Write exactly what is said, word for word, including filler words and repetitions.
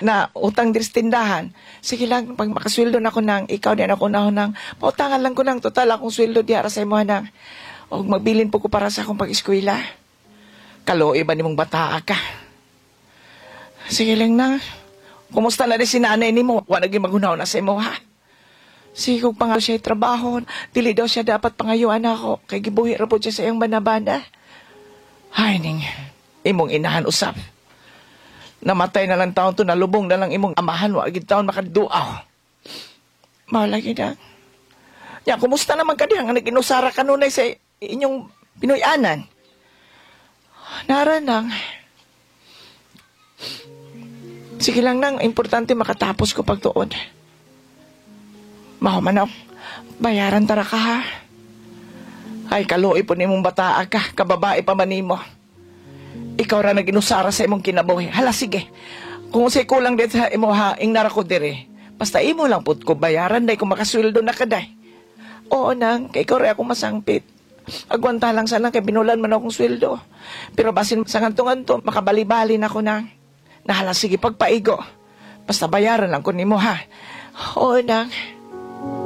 na utang diri sa tindahan. Sige lang, pag makasweldo na ko nang, ikaw din ako na nang, pautangan lang ko nang, total akong sweldo diara sa imo nang, o magbilin po ko para sa akong pag-eskwela. Kaloy ba ni mong bata ka? Sige lang na. Kumusta na rin si nanay ni mo? Wa naging magunaw na sa imo ha? Sige kung pa nga siya trabaho, dili daw siya dapat pangayuan ako, kay gibuhi ra po siya sa iyong banabana. Hay ning, imong inahan usap. Namatay na lang taon to, nalubong na lang imong amahan, wa gid taon makaduaw. Malagi na. Ya, kumusta naman ka diyan nga nag-inusara kanunay sa inyong Pinoyanan? Naranang. Sige lang nang, importante makatapos ko pagtuon. Mahuman ako, bayaran tara ka ha. Ay, kaluoy po ni mong bataa ka, kababae pa man nimo. Ikaw ra nag-inusara sa imong kinabuhi. Hala, sige. Kung usay kulang dito sa imo ha, ing nara ko dire. Basta imo lang po ko bayaran, day kung makasweldo na ka day. Oo nang, kay ikaw rin akong masangpit. Agwanta lang sana kay binulan man akong sweldo. Pero basin sa ngantong-nganto, makabali-bali na ko nang. Nahala, sige, pagpaigo. Basta bayaran lang ko nimo ha. Oo nang.